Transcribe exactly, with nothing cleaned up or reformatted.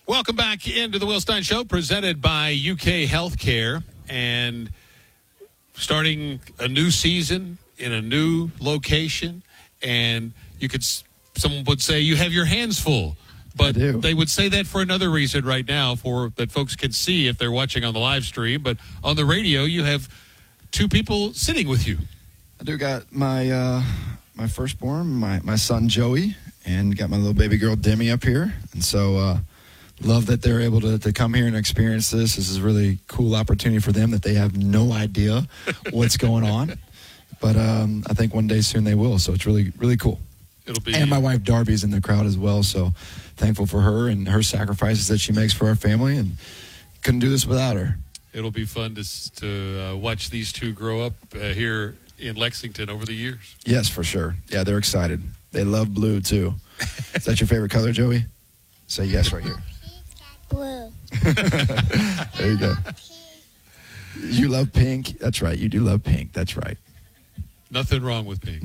Welcome back into the Will Stein Show, presented by U K Healthcare, and starting a new season in a new location. And you could, someone would say you have your hands full, but they would say that for another reason right now, for that folks can see if they're watching on the live stream. But on the radio, you have two people sitting with you. I do got my uh, my firstborn, my my son Joey, and got my little baby girl Demi up here, and so. Uh, Love that they're able to, to come here and experience this. This is a really cool opportunity for them that they have no idea what's going on. But um, I think one day soon they will. So it's really, really cool. It'll be. And my wife Darby's in the crowd as well. So thankful for her and her sacrifices that she makes for our family. And couldn't do this without her. It'll be fun to, to uh, watch these two grow up uh, here in Lexington over the years. Yes, for sure. Yeah, they're excited. They love blue, too. Is that your favorite color, Joey? Say yes right here. Blue. There you go. You love pink? That's right. You do love pink. That's right. Nothing wrong with pink.